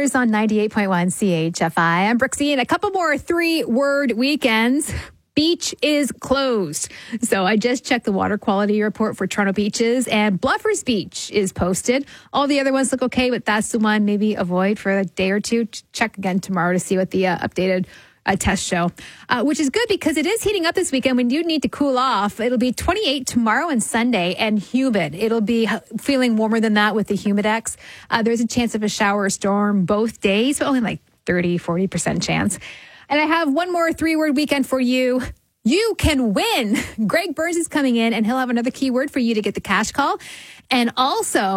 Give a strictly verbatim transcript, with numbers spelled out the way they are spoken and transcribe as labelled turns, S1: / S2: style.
S1: Beaches on ninety-eight point one C H F I. I'm Brooksy, and a couple more three-word weekends. Beach is closed. So I just checked the water quality report for Toronto beaches, and Bluffers Beach is posted. All the other ones look okay, but that's the one maybe avoid for a day or two. Check again tomorrow to see what the uh, updated uh, tests show, uh, which is good because it is heating up this weekend. We do need to cool off. It'll be twenty-eight tomorrow and Sunday, and humid. It'll be feeling warmer than that with the Humidex. Uh, there's a chance of a shower or storm both days, but only like thirty, forty percent chance. And I have one more three-word weekend for you. You can win. Greg Burns is coming in, and he'll have another keyword for you to get the cash call. And also,